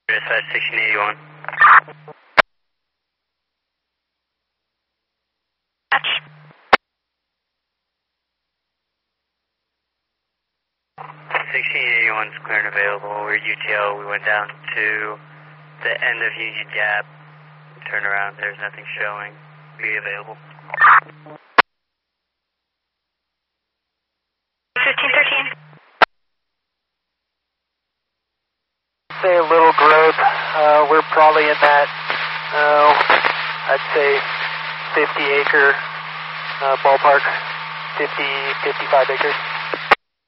Dispatch 1681. Match. 1681 is clear and available. We're UTL. We went down to the end of Union Gap. Turn around. There's nothing showing. Be available. 1513. Say a little growth. We're probably in that, I'd say 50 acre ballpark, 50, 55 acres.